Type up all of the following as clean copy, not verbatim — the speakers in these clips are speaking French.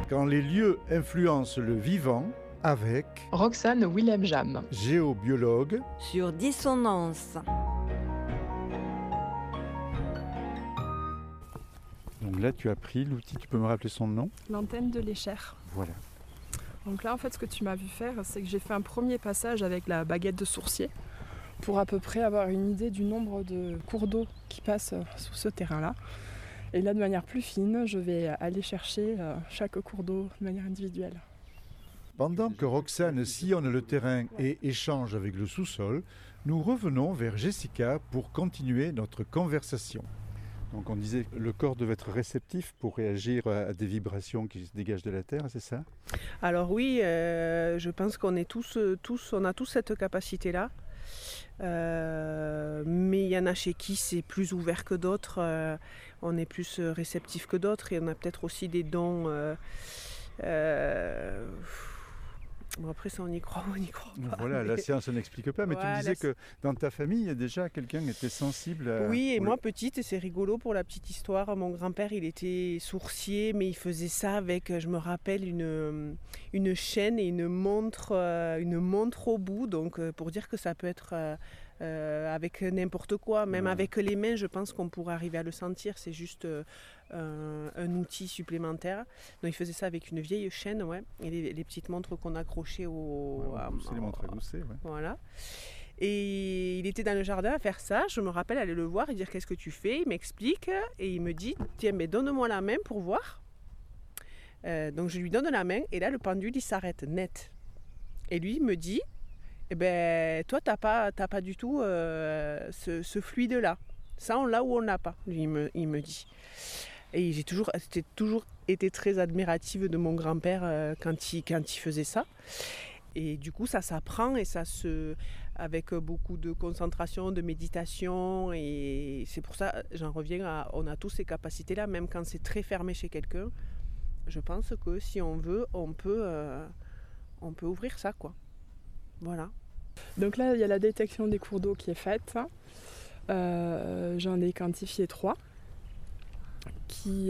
Quand les lieux influencent le vivant, avec Roxane Willem-Jam, géobiologue. Sur Dissonance. Donc là, tu as pris l'outil, tu peux me rappeler son nom? L'antenne de l'échelle. Voilà. Donc là, en fait, ce que tu m'as vu faire, c'est que j'ai fait un premier passage avec la baguette de sourcier pour à peu près avoir une idée du nombre de cours d'eau qui passent sous ce terrain-là. Et là, de manière plus fine, je vais aller chercher chaque cours d'eau de manière individuelle. Pendant que Roxane sillonne le terrain et échange avec le sous-sol, nous revenons vers Jessica pour continuer notre conversation. Donc on disait que le corps devait être réceptif pour réagir à des vibrations qui se dégagent de la terre, c'est ça? Alors oui, je pense qu'on est on a tous cette capacité-là. Mais il y en a chez qui c'est plus ouvert que d'autres, on est plus réceptif que d'autres, et on a peut-être aussi des dons. Bon, après ça, on y croit ou on n'y croit pas. Voilà, la science n'explique pas, mais voilà, tu me disais que dans ta famille, il y a déjà quelqu'un qui était sensible à... Oui, et moi petite, et c'est rigolo pour la petite histoire, mon grand-père il était sourcier, mais il faisait ça avec, je me rappelle, une chaîne et une montre au bout, donc pour dire que ça peut être avec n'importe quoi, même avec les mains, je pense qu'on pourrait arriver à le sentir, c'est juste un outil supplémentaire. Donc il faisait ça avec une vieille chaîne, ouais, et les petites montres qu'on accrochait c'est les montres à gousset, ouais. Voilà. Et il était dans le jardin à faire ça, je me rappelle aller le voir et dire qu'est-ce que tu fais, il m'explique et il me dit tiens mais donne-moi la main pour voir. Donc je lui donne la main et là le pendule il s'arrête net. Et lui il me dit eh ben toi t'as pas du tout ce fluide là. Ça on l'a ou on l'a pas, lui il me dit. Et j'ai toujours été très admirative de mon grand-père quand il faisait ça. Et du coup ça s'apprend et avec beaucoup de concentration, de méditation, et c'est pour ça j'en reviens on a tous ces capacités là, même quand c'est très fermé chez quelqu'un. Je pense que si on veut, on peut ouvrir ça, quoi. Voilà. Donc là, il y a la détection des cours d'eau qui est faite. J'en ai quantifié 3 qui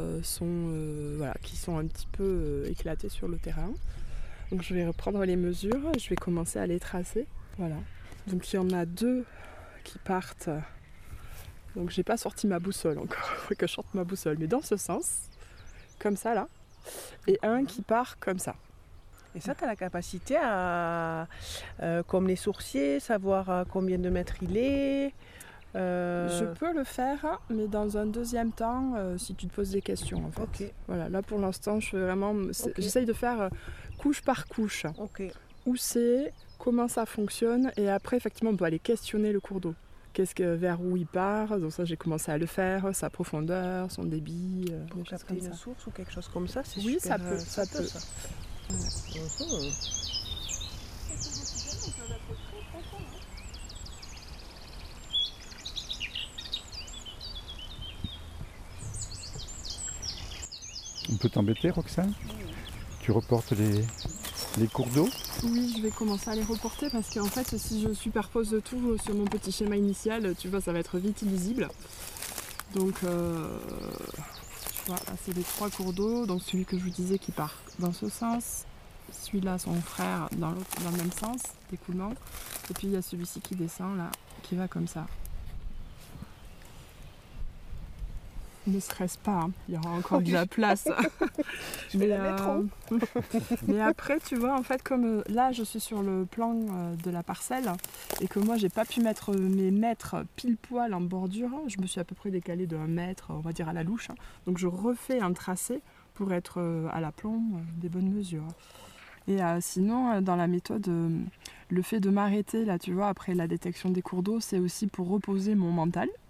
sont un petit peu éclatés sur le terrain. Donc je vais reprendre les mesures, je vais commencer à les tracer. Voilà. Donc il y en a 2 qui partent. Donc j'ai pas sorti ma boussole encore, il faut que je sorte ma boussole, mais dans ce sens, comme ça là, et un qui part comme ça. Et ça, tu as la capacité à, comme les sourciers, savoir combien de mètres il est. Je peux le faire, mais dans un deuxième temps, si tu te poses des questions, en fait. Okay. Voilà, là pour l'instant, j'essaye de faire couche par couche. Okay. Où c'est, comment ça fonctionne, et après, effectivement, on peut aller questionner le cours d'eau. Vers où il part, donc ça j'ai commencé à le faire, sa profondeur, son débit. Pour capter une source ou quelque chose comme ça, c'est oui, super. Oui, ça peut. Ça. On peut t'embêter, Roxane? Tu reportes les cours d'eau? Oui, je vais commencer à les reporter parce qu'en fait, si je superpose tout sur mon petit schéma initial, tu vois, ça va être vite illisible. Donc, tu vois, là, c'est les 3 cours d'eau. Donc, celui que je vous disais qui part dans ce sens, celui-là, son frère, dans le même sens, d'écoulement. Et puis, il y a celui-ci qui descend, là, qui va comme ça. Ne stresse pas, hein. Il y aura encore de la place. Je vais la mettre mais après, tu vois, en fait, comme là, je suis sur le plan de la parcelle et que moi, j'ai pas pu mettre mes mètres pile poil en bordure, je me suis à peu près décalée de 1 mètre, on va dire à la louche. Donc, je refais un tracé pour être à l'aplomb des bonnes mesures. Et sinon, dans la méthode, le fait de m'arrêter, là, tu vois, après la détection des cours d'eau, c'est aussi pour reposer mon mental.